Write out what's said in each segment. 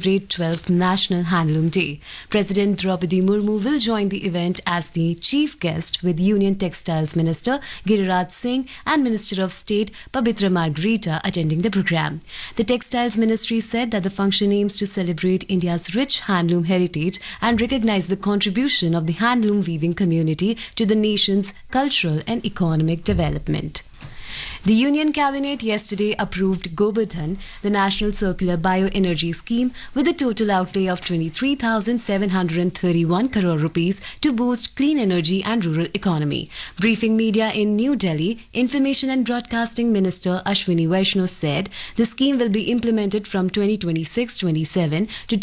celebrate 12th National Handloom Day. President Draupadi Murmu will join the event as the chief guest with Union Textiles Minister Giriraj Singh and Minister of State Pabitra Margarita attending the program. The Textiles Ministry said that the function aims to celebrate India's rich handloom heritage and recognize the contribution of the handloom weaving community to the nation's cultural and economic development. The Union Cabinet yesterday approved Gobardhan, the National Circular Bioenergy Scheme, with a total outlay of 23,731 crore rupees to boost clean energy and rural economy. Briefing media in New Delhi, Information and Broadcasting Minister Ashwini Vaishnaw said the scheme will be implemented from 2026-27 to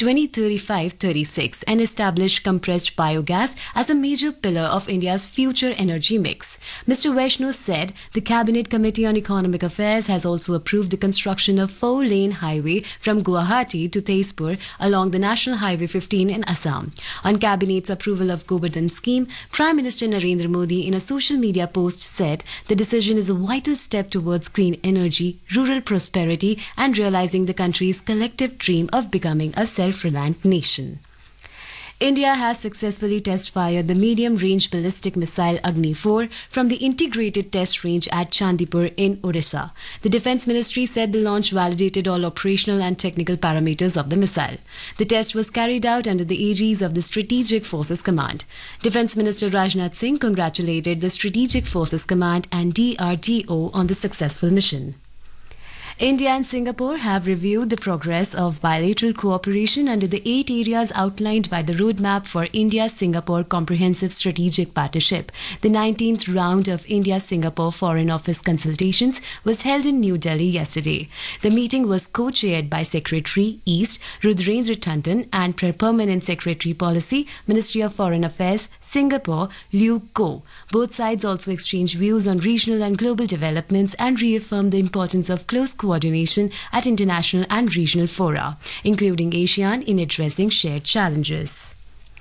2035-36 and establish compressed biogas as a major pillar of India's future energy mix. Mr. Vaishnaw said the Cabinet Committee on Economic Affairs has also approved the construction of 4-lane highway from Guwahati to Tezpur along the National Highway 15 in Assam. On Cabinet's approval of Gobardhan scheme, Prime Minister Narendra Modi in a social media post said the decision is a vital step towards clean energy, rural prosperity and realizing the country's collective dream of becoming a self-reliant nation. India has successfully test-fired the medium-range ballistic missile Agni-4 from the integrated test range at Chandipur in Odisha. The Defence Ministry said the launch validated all operational and technical parameters of the missile. The test was carried out under the aegis of the Strategic Forces Command. Defence Minister Rajnath Singh congratulated the Strategic Forces Command and DRDO on the successful mission. India and Singapore have reviewed the progress of bilateral cooperation under the 8 areas outlined by the Roadmap for India-Singapore Comprehensive Strategic Partnership. The 19th round of India-Singapore Foreign Office consultations was held in New Delhi yesterday. The meeting was co-chaired by Secretary East Rudrendra Tandon and Permanent Secretary Policy, Ministry of Foreign Affairs, Singapore, Liu Ko. Both sides also exchanged views on regional and global developments and reaffirmed the importance of close coordination at international and regional fora, including ASEAN, in addressing shared challenges.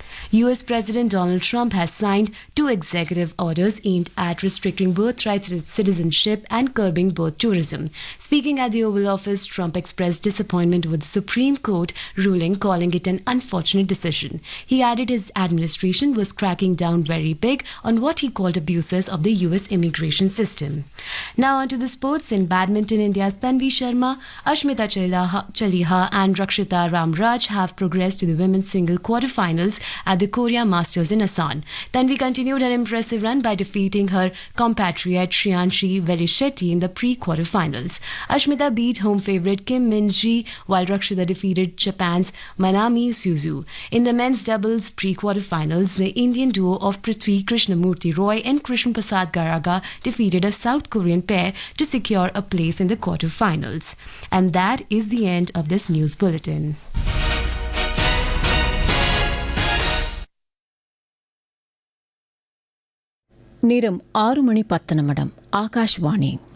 US President Donald Trump has signed 2 executive orders aimed at restricting birthright citizenship and curbing birth tourism. Speaking at the Oval Office, Trump expressed disappointment with the Supreme Court ruling, calling it an unfortunate decision. He added his administration was cracking down very big on what he called abuses of the US immigration system. Now on to the sports. In badminton, India's Tanvi Sharma, Ashmita Chaliha and Rakshita Ramraj have progressed to the women's single quarterfinals at the Korea Masters in Asan. Tanvi continued an impressive run by defeating her compatriot Shriyanshi Velishetty in the pre-quarterfinals. Ashmita beat home favourite Kim Min-ji, while Rakshita defeated Japan's Manami Suzu. In the men's doubles pre-quarterfinals, the Indian duo of Prithvi Krishnamurti Roy and Krishan Prasad Garaga defeated a South Korean pair to secure a place in the quarterfinals. And that is the end of this news bulletin. நேரம் 6:10 ஆகாஷ்வாணி.